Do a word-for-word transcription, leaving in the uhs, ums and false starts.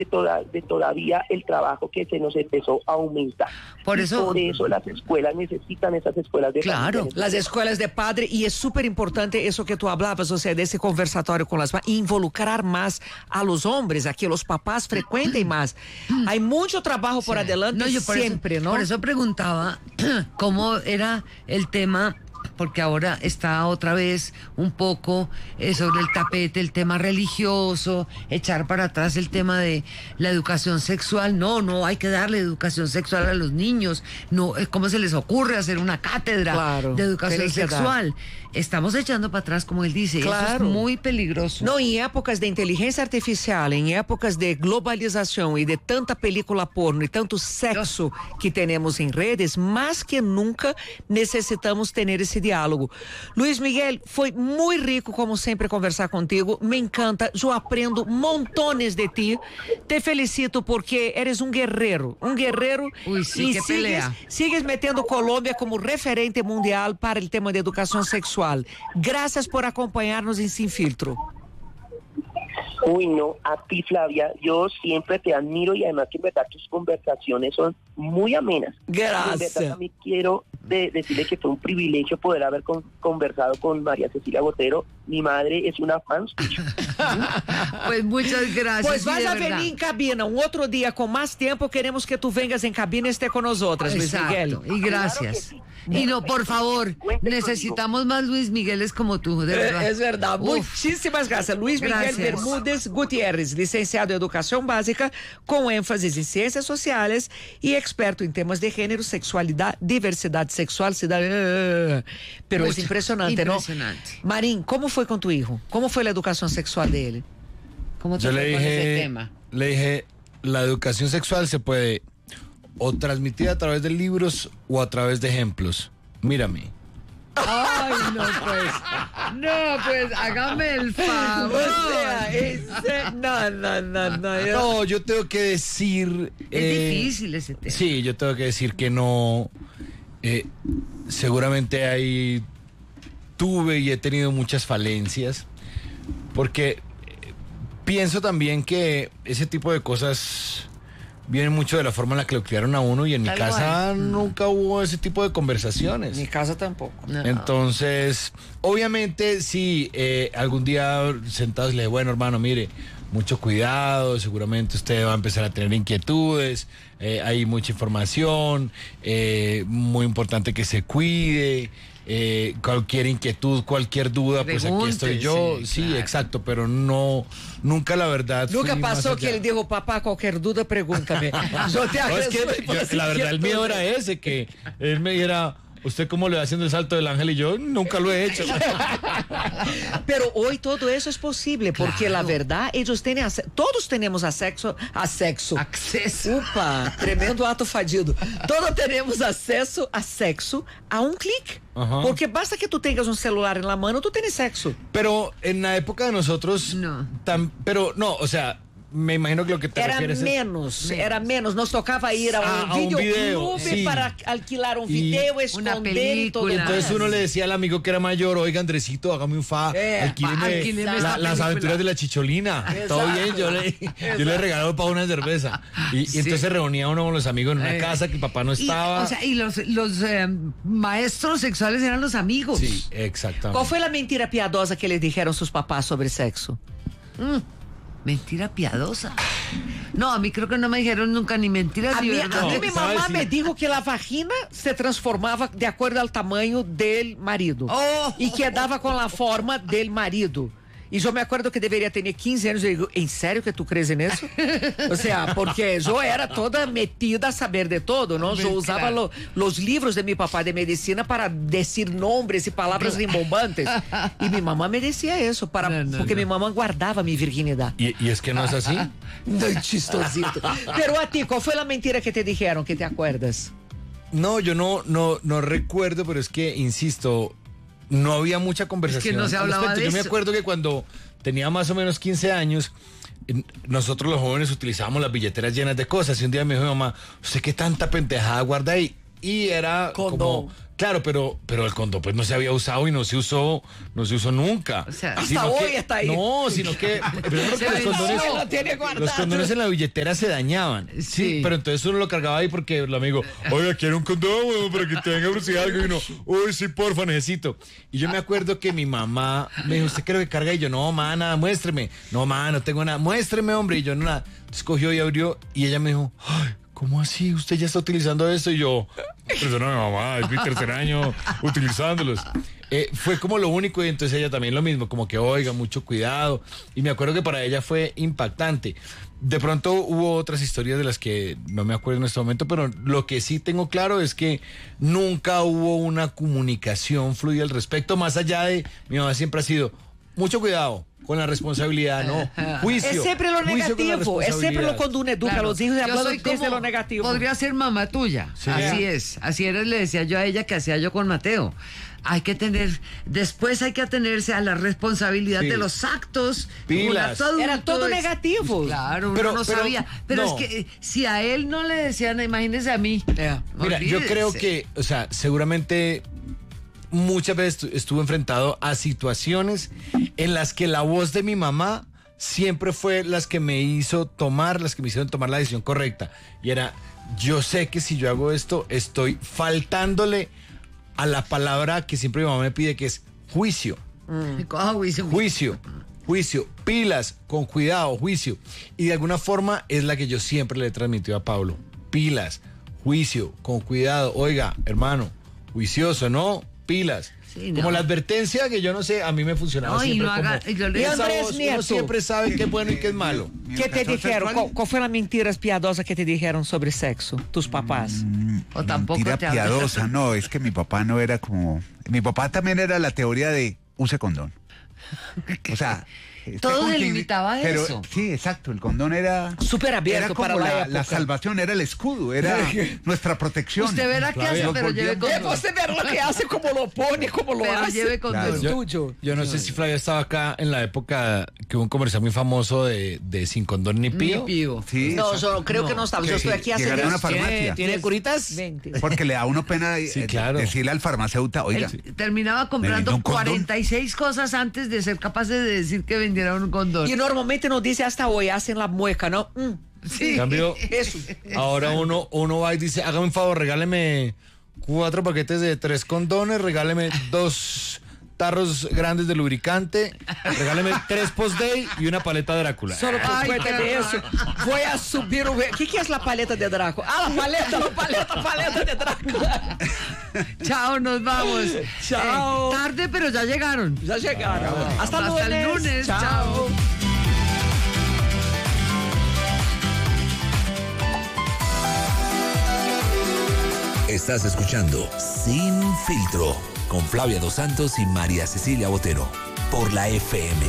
de, toda, de todavía el trabajo que se nos empezó a aumentar. Por y eso, por eso las escuelas necesitan esas escuelas de claro, familia. Las escuelas de padre, y es súper importante eso que tú hablabas, o sea, de ese conversatorio con las mamás, involucrar más a los hombres, a que los papás frecuenten más. Hay mucho trabajo por sí. adelante no, yo por siempre, eso, ¿no? Por eso preguntaba cómo era el tema, porque ahora está otra vez un poco eh, sobre el tapete el tema religioso, echar para atrás el tema de la educación sexual. No, no, hay que darle educación sexual a los niños. No, eh, ¿cómo se les ocurre hacer una cátedra Claro, de educación tienen que sexual? Estamos echando para atrás, como él dice, Claro. eso es muy peligroso. No, em épocas de inteligência artificial, em épocas de globalização e de tanta película porno e tanto sexo que temos em redes, mais que nunca necessitamos ter esse diálogo. Luiz Miguel, foi muito rico, como sempre, conversar contigo. Me encanta, eu aprendo montones de ti. Te felicito porque eres um guerreiro, um guerreiro. Uy, sí, e qué sigues, pelea. sigues metendo Colômbia como referente mundial para o tema de educação sexual. Gracias por acompañarnos en Sin Filtro. Uy, no, a ti, Flavia, yo siempre te admiro y además que en verdad tus conversaciones son muy amenas. Gracias. En verdad también quiero de, decirle que fue un privilegio poder haber con, conversado con María Cecilia Botero. Mi madre es una fan. Pues muchas gracias. Pues vas sí, a verdad. venir en cabina un otro día con más tiempo. Queremos que tú vengas en cabina y esté con nosotras, Luis Miguel. Exacto, y gracias. Claro que sí. Y no, por favor, Cuente necesitamos más Luis Migueles como tú, de verdad. Es verdad, Uf. muchísimas gracias. Luis Miguel Gracias. Bermúdez Gutiérrez, licenciado en Educación Básica, con énfasis en Ciencias Sociales y experto en temas de género, sexualidad, diversidad sexual, ciudadanía. Pero Mucho. es impresionante, Impresionante. ¿no? Marín, ¿cómo fue con tu hijo? ¿Cómo fue la educación sexual de él? ¿Cómo te Yo fue le con ese dije, tema? le dije, la educación sexual se puede o transmitir a través de libros o a través de ejemplos. Mírame. Ay, no, pues. No, pues, hágame el favor. O sea, ese, no, no, no, no. yo- No, yo tengo que decir... Es eh, difícil ese tema. Sí, yo tengo que decir que no... eh, seguramente hay... Tuve y he tenido muchas falencias. Porque eh, pienso también que ese tipo de cosas vienen mucho de la forma en la que lo criaron a uno. Y en mi Tal casa nunca hubo ese tipo de conversaciones. En mi casa tampoco. No. Entonces, obviamente, sí, eh, algún día sentados le dije, bueno, hermano, mire, mucho cuidado, seguramente usted va a empezar a tener inquietudes, eh, hay mucha información, eh, muy importante que se cuide, eh, cualquier inquietud, cualquier duda, pues aquí estoy yo. Pregunte, Sí, sí, claro. exacto, pero no, nunca la verdad. Nunca fui más pasó allá. que él dijo, papá, cualquier duda, pregúntame. Yo te No, es que resuelvo yo- la verdad, el miedo inquietudes. era ese, que él me dijera, ¿usted cómo le va haciendo el salto del ángel? Y yo nunca lo he hecho. Pero hoy todo eso es posible, porque Claro. la verdad, ellos tienen ace- todos tenemos acceso a sexo. Acceso. Upa, tremendo ato fadido. Todos tenemos acceso a sexo a un clic. Ajá. Porque basta que tú tengas un celular en la mano, tú tienes sexo. Pero en la época de nosotros, No. tam- pero no, o sea, me imagino que lo que te Era refieres es... menos, era menos. Nos tocaba ir a Ah, un a un videoclub video, sí. para alquilar un Y video, una esconder y todo. película. Entonces más. uno le decía al amigo que era mayor, oiga, Andresito, hágame un fa, Eh, alquíleme alquíleme la- esta las película. aventuras de la chicholina. Todo bien, yo le, yo le regalo para una cerveza. Y, y Sí. entonces se reunía uno con los amigos en una Eh, casa que el papá no Y, estaba. o sea, y los, los eh, maestros sexuales eran los amigos. Sí, exactamente. ¿Cuál fue la mentira piadosa que les dijeron sus papás sobre sexo? Mentira piadosa. No, a mí creo que no me dijeron nunca ni mentiras A ni mí, verdad. a mí No, mi ¿sabes? mamá Sí. me dijo que la vagina se transformaba de acuerdo al tamaño del marido. Oh. Y quedaba con la forma del marido. Y yo me acuerdo que debería tener quince años. Yo digo, ¿en serio que tú crees en eso? O sea, porque yo era toda metida a saber de todo, ¿no? Yo Claro. usaba lo- los libros de mi papá de medicina para decir nombres y palabras rimbombantes. Y mi mamá me decía eso, para, No, no, porque no. mi mamá guardaba mi virginidad. Y, y es que no es así. No, chistosito. Pero a ti, ¿cuál fue la mentira que te dijeron, que te acuerdas? No, yo no, no, no recuerdo, pero es que, insisto, no había mucha conversación. no se al hablaba respecto. de Yo me eso. acuerdo que cuando tenía más o menos quince años, en- nosotros los jóvenes utilizábamos las billeteras llenas de cosas. Y un día me dijo mi mamá, ¿usted qué tanta pendejada guarda ahí? y era Condón. como... Claro, pero, pero el condón pues no se había usado y no se usó, no se usó nunca. O sea, hasta Sino hoy que- está ahí. No, sino que primero que Se los condones, venció. Lo tiene guardado. los condones en la billetera se dañaban. Sí. Sí. Pero entonces uno lo cargaba ahí porque el amigo, oiga, quiero un condón, weón, para que tenga velocidad. Y uno, uy, sí, porfa, necesito. Y yo me acuerdo que mi mamá me dijo, ¿usted cree que carga? Y yo, no, ma, nada, muéstreme. No, ma, no tengo nada. Muéstreme, hombre. Y yo, no, nada. Entonces cogió y abrió y ella me dijo, ay, ¿cómo así? ¿Usted ya está utilizando esto? Y yo, perdóname, mamá, es mi tercer año utilizándolos. Eh, fue como lo único y entonces ella también lo mismo, como que oiga, mucho cuidado. Y me acuerdo que para ella fue impactante. De pronto hubo otras historias de las que no me acuerdo en este momento, pero lo que sí tengo claro es que nunca hubo una comunicación fluida al respecto, más allá de, mi mamá siempre ha sido, mucho cuidado con la responsabilidad, ¿no? Juicio. Es siempre lo juicio con la negativo, es siempre lo responsabilidad. cuando uno educa Claro, a los hijos yo hablando soy desde como- lo negativo. Podría ser mamá tuya. Sí. Así es. Así era, le decía yo a ella que hacía yo con Mateo. Hay que tener, después hay que atenerse a la responsabilidad Sí. de los actos. Pilas. Un acto adulto Era todo es- negativo. Claro, uno Pero- no pero- sabía. Pero no. es que eh, si a él no le decían, imagínese a mí. Yeah. Mira, yo Olvídese. creo que, o sea, seguramente muchas veces estu- estuve enfrentado a situaciones en las que la voz de mi mamá siempre fue las que me hizo tomar, las que me hicieron tomar la decisión correcta. Y era, yo sé que si yo hago esto, estoy faltándole a la palabra que siempre mi mamá me pide, que es juicio. Ah, juicio. Juicio, juicio, pilas, con cuidado, juicio. Y de alguna forma es la que yo siempre le he transmitido a Pablo. Pilas, juicio, con cuidado. Oiga, hermano, juicioso, ¿no? Pilas. Sí, Como no. la advertencia que yo no sé, a mí me funcionaba No, y siempre no haga- como, y lo- Y esa Andrés voz, Nieto. uno siempre sabe qué es bueno y qué es malo. ¿Qué te educación dijeron? sexual? ¿Cuál, cuál fue la mentira piadosa que te dijeron sobre sexo? Tus papás. O tampoco Mentira te hablan. piadosa, no, es que mi papá no era como... Mi papá también era la teoría de use condón. O sea... esté Todo con se quien- limitaba a pero, eso. Sí, exacto, el condón era... Súper abierto Era como para la la, época. la salvación, era el escudo, era nuestra protección. Usted verá qué hace, Nos pero lleve volvíamos- condón. Usted verá lo que hace, cómo lo pone, cómo lo Pero hace. lleve condón. Claro. Es Yo, tuyo. yo no sé si Flavia estaba acá en la época que hubo un comercial muy famoso de, de Sin Condón ni Ni Pío. pío. Sí, No, exacto. yo creo que no estaba. Yo Que- estoy aquí hace llegaré a una diez, farmacia. ¿Tiene curitas? veinte. Porque le da a uno pena eh, Sí, claro. decirle al farmacéutico, oiga, Él terminaba ¿Me comprando vendió un condón? cuarenta y seis cosas antes de ser capaces de decir que vendiera un condón. Y normalmente nos dice hasta hoy, hacen la mueca, ¿no? Mm, Sí. En cambio, eso. ahora uno, uno va y dice, hágame un favor, regáleme cuatro paquetes de tres condones, regáleme dos tarros grandes de lubricante, regáleme tres post-day y una paleta de Drácula. Solo por Ay, cuenta qué de eso, voy a subir o... ¿Qué, ¿Qué es la paleta de Draco? Ah, la paleta, la paleta, paleta de Drácula. Chao, nos vamos. Chao. Eh, tarde, pero ya llegaron. Ya llegaron. Hasta, Hasta el lunes. Chao. Estás escuchando Sin Filtro con Flavia Dos Santos y María Cecilia Botero por la F M.